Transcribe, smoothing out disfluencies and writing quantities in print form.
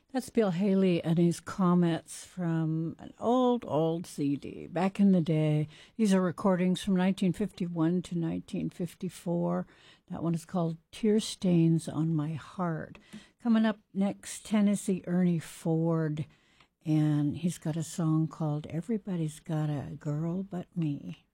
That's Bill Haley and his Comets from an old CD. Back in the day, these are recordings from 1951 to 1954. That one is called Tear Stains on My Heart. Coming up next, Tennessee Ernie Ford, and he's got a song called Everybody's Got a Girl But Me.